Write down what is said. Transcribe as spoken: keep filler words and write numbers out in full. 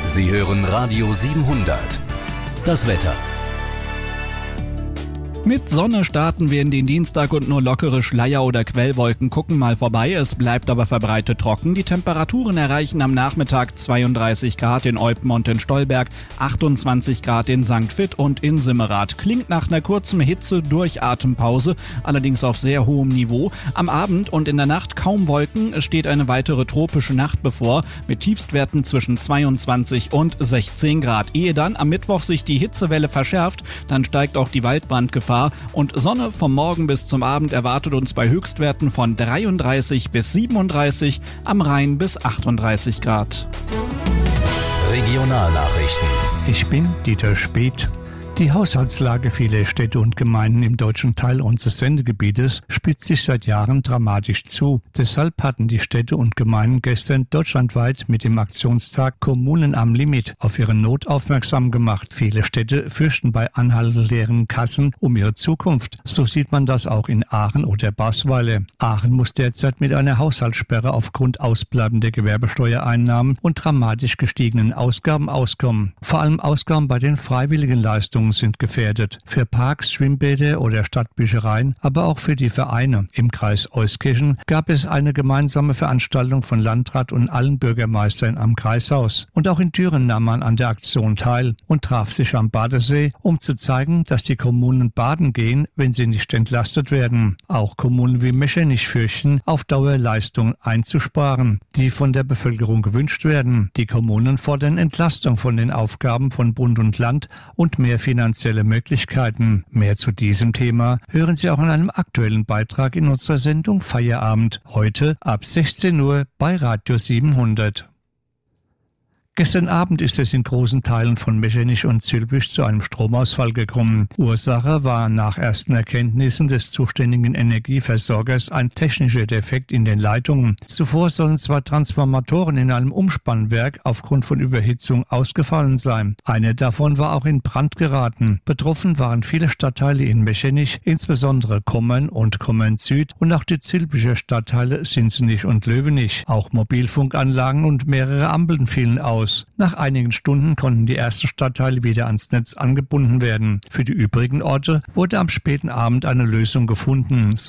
Sie hören Radio siebenhundert. Das Wetter. Mit Sonne starten wir in den Dienstag und nur lockere Schleier- oder Quellwolken gucken mal vorbei. Es bleibt aber verbreitet trocken. Die Temperaturen erreichen am Nachmittag zweiunddreißig Grad in Eupen und in Stolberg, achtundzwanzig Grad in Sankt Vith und in Simmerath. Klingt nach einer kurzen Hitze-Durchatempause, allerdings auf sehr hohem Niveau. Am Abend und in der Nacht kaum Wolken. Es steht eine weitere tropische Nacht bevor, mit Tiefstwerten zwischen zweiundzwanzig und sechzehn Grad. Ehe dann am Mittwoch sich die Hitzewelle verschärft, dann steigt auch die Waldbrandgefahr. Und Sonne vom Morgen bis zum Abend erwartet uns bei Höchstwerten von dreiunddreißig bis siebenunddreißig, am Rhein bis achtunddreißig Grad. Regionalnachrichten. Ich bin Dieter Speth. Die Haushaltslage vieler Städte und Gemeinden im deutschen Teil unseres Sendegebietes spitzt sich seit Jahren dramatisch zu. Deshalb hatten die Städte und Gemeinden gestern deutschlandweit mit dem Aktionstag Kommunen am Limit auf ihre Not aufmerksam gemacht. Viele Städte fürchten bei anhaltend leeren Kassen um ihre Zukunft. So sieht man das auch in Aachen oder Basweiler. Aachen muss derzeit mit einer Haushaltssperre aufgrund ausbleibender Gewerbesteuereinnahmen und dramatisch gestiegenen Ausgaben auskommen. Vor allem Ausgaben bei den freiwilligen Leistungen sind gefährdet. Für Parks, Schwimmbäder oder Stadtbüchereien, aber auch für die Vereine. Im Kreis Euskirchen gab es eine gemeinsame Veranstaltung von Landrat und allen Bürgermeistern am Kreishaus. Und auch in Düren nahm man an der Aktion teil und traf sich am Badesee, um zu zeigen, dass die Kommunen baden gehen, wenn sie nicht entlastet werden. Auch Kommunen wie Mechernich fürchten, auf Dauer Leistungen einzusparen, die von der Bevölkerung gewünscht werden. Die Kommunen fordern Entlastung von den Aufgaben von Bund und Land und mehr finanzielle Möglichkeiten. Mehr zu diesem Thema hören Sie auch in einem aktuellen Beitrag in unserer Sendung Feierabend, heute ab sechzehn Uhr bei Radio siebenhundert. Gestern Abend ist es in großen Teilen von Mechernich und Zülpich zu einem Stromausfall gekommen. Ursache war nach ersten Erkenntnissen des zuständigen Energieversorgers ein technischer Defekt in den Leitungen. Zuvor sollen zwar Transformatoren in einem Umspannwerk aufgrund von Überhitzung ausgefallen sein. Eine davon war auch in Brand geraten. Betroffen waren viele Stadtteile in Mechernich, insbesondere Kommern und Kommern Süd und auch die Zülpicher Stadtteile Sinzenich und Löwenich. Auch Mobilfunkanlagen und mehrere Ampeln fielen aus. Nach einigen Stunden konnten die ersten Stadtteile wieder ans Netz angebunden werden. Für die übrigen Orte wurde am späten Abend eine Lösung gefunden.